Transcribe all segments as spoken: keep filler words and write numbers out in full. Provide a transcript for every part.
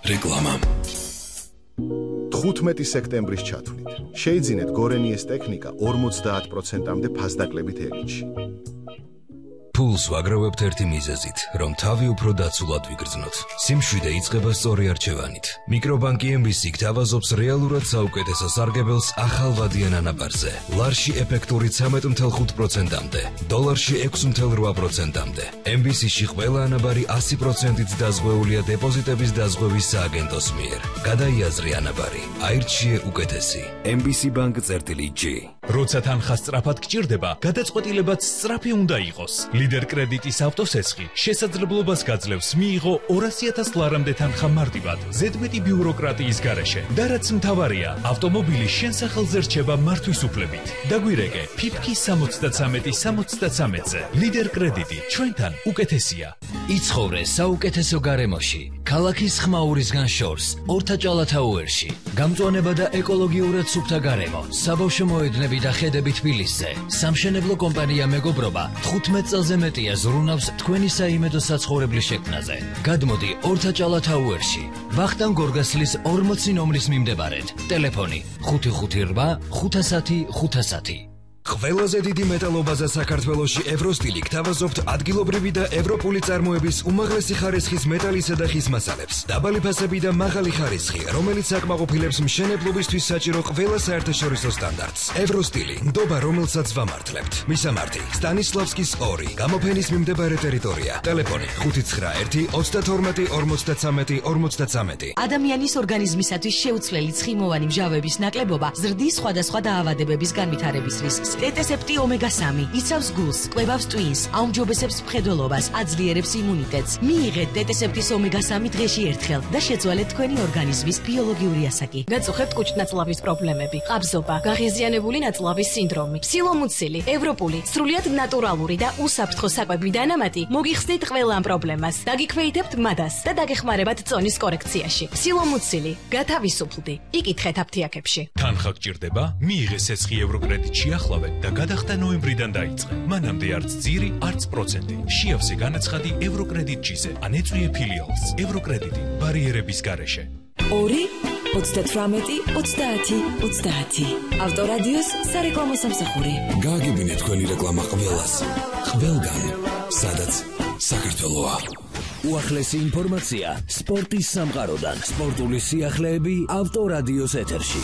რეკლამა. თხუთმეტი სექტემბრის ჩათვლით შეიძინეთ გორენიეს ტექნიკა ორმოცდაათ პროცენტამდე ფასდაკლებით ელიტში. ფულს ვაგროვებთ ერთი მიზეზით, რომ თავი უფრო დაცულად ვიგრძნოთ. სიმშვიდე იწყება სწორი არჩევანით. მიკრობანკი ემ ბი სი გთავაზობს რეალურად საუკეთესო სარგებელს ახალ ვადიან ანაბარზე. ლარში ეფექტური ცამეტ ათი ხუთი პროცენტამდე, დოლარში ექვსი ათი რვა პროცენტამდე. ემ ბი სი-ში ყველა ანაბარი ასი პროცენტით დაზღვეულია დეპოზიტების დაზღვევის სააგენტოს მიერ. გადაიაზრი ანაბარი, აირჩიე უკეთესი. ემ ბი სი ბანკ წერტილი ჯი. როცა თანხა სწრაფად გჭირდება, გადაწყვეტილებაც სწრაფი უნდა იყოს. ლიდერ კრედიტის ავტოსესხი შესაძლებლობას გაძლევს მიიღო ორასი ათას ლარამდე თანხა მარტივად, ზედმეტი ბიუროკრატიის გარეშე. და რაც მთავარია, ავტომობილი შენ სახელზე რჩება მართვის უფლებით. დაგვირეკე ფიფკი სამოცდათრამეტი სამოცდათრამეტზე. ლიდერ კრედიტი ჩვენთან უკეთესია. იცხოვრე საუკეთესო გარემოში. ქალაქის ხმაურისგან შორს, ორთაჭალათაუერში. გამწვანება და ეკოლოგიურად სუფთა გარემო. საბავშვო მოედნები და ხედები თბილისზე. სამშენებლო კომპანია მეგობრობა თხუთმეტ წელზე მეტია ზრუნავს თქვენი საიმედო საცხოვრებლის შექმნაზე. გადმოდი ორთაჭალათაუერში. ვახტანგ გორგასლის ორმოცი ნომრის მიმდებარედ. ტელეფონი ხუთი ხუთი რვა ხუთასათი ხუთასათი. ყველაზე დიდი მეტალობაზე საქართველოში ევროსტილი გთავაზობთ ადგილობრივი და ევროპული წარმოების უმაღლესი ხარისხის მეტალისა და ხის მასალებს. დაბალი ფასები და მაღალი ხარისხი, რომელიც აკმაყოფილებს მშენებლობისთვის საჭირო ყველა საერთაშორისო სტანდარტს. ევროსტილი, ნდობა რომელსაც ვამართლებთ. მისამართი: სტანისლავსკის ორი, გამოფენის მიმდებარე ტერიტორია. ტელეფონი ხუთი ცხრა ერთი ოცდათორმეტი ორმოცდათრამეტი ორმოცდათრამეტი. ადამიანის ორგანიზმისათვის შეუცვლელი ცხიმოვანი მჟავების ნაკლებობა ზრდის სხვადასხვა დაავადებების განვითარების რისკს. ტეტესეპტი ომეგა სამი იცავს გულს, კვებავს ტვინს, აუმჯობესებს მხედველობას, აძლიერებს იმუნიტეტს. მიიღეთ ტეტესეპტის ომეგა სამი დღეში ერთხელ და შეცვალეთ თქვენი ორგანიზმის ბიოლოგიური ასაკი. გაწუხებთ კუჭნაწლავის პრობლემები, ყაბზობა, გაღიზიანებული ნაწლავის სინდრომი, ფსილომუცილი, ევროპული, სრულიად ნატურალური და უსაფრთხო საკვები დანამატი მოგიხსნით ყველა ამ პრობლემას. დაგიქვეითებთ მადას და დაგეხმარებათ წონის კორექციაში. ფსილომუცილი, გათავისუფლდი. იკითხეთ აფთიაქებში. თანხა გჭირდება? მიიღე სესხი ევროკრედიტში ახლავე და გადახდა ნოემბრიდან დაიწყე. მანამდე არც ძირი, არც პროცენტი. შეავსე განაცხადი ევროკრედიტ ჯიზე. ან ეწვიე ფილიალს. ევროკრედიტი ბარიერების გარეშე. ორი ოცდათრამეტი ოცდაათი ოცდაათი. ავტორადიოს სარეკლამო სამსახური. გააგებინე თქვენი რეკლამა ყველას. ყველგან, სადაც საქართველოა. უახლესი ინფორმაცია სპორტის სამყაროდან. სპორტული სიახლეები ავტორადიოს ეთერში.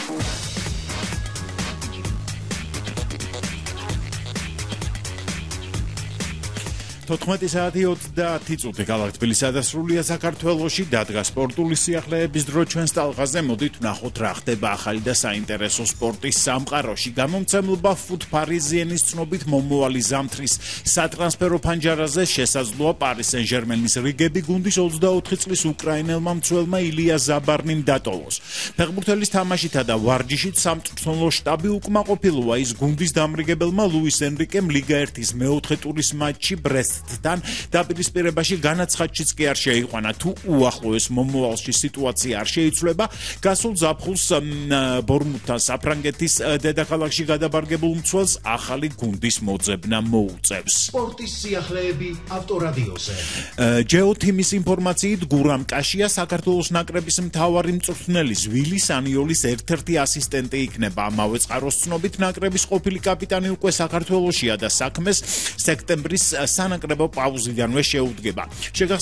თოთხმეტი საათი ოცდაათი წუთი ქალაქ თბილისსა და სრულია საქართველოში დადგა სპორტული სიახლეების დრო ჩვენს ტალღაზე. მოდით ვნახოთ რა ხდება ახალი და საინტერესო სპორტის სამყაროში. გამომცემლობა Foot Parisien-ის ცნობით მომავალი ზამთრის სატრანსფერო ფანჯარაზე შესაძლოა Paris Saint-Germain-ის რიგები გუნდის ოცდაოთხი წლის უკრაინელმა მცველმა ილია ზაბარნიმ დატოვოს. ფეხბურთელის თამაშითა და ვარჯიშით სამწვრთნელო შტაბი უკმაყოფილოა. ის გუნდის დამრიგებელმა ლუის ენრიკემ ლიგა ერთის მეოთხე ტურის მატჩი ბრესტ თან დაპირისპირებაში განაცხადშიც კი არ შეიყვანა. თუ უახლოეს მომავალში სიტუაცია არ შეიცვლება, გასულ ზაფხულს ბორმუთთან საფრანგეთის დედაქალაქში გადაბარგებულ მცველს ახალი გუნდის მოძებნა მოუწევს. სპორტის სიახლეები ავტორადიოზე. ჯეოთიმის ინფორმაციით გურამ კაშია საქართველოს ნაკრების მთავარი მწვრთნელის ვილი სანიოლის ერთ-ერთი ასისტენტი იქნება. ამავე წყაროს ცნობით ნაკრების ყოფილი კაპიტანი უკვე საქართველოშია და საქმეს სექტემბრის სანაკრებო პაუზიდანვე შეუდგება.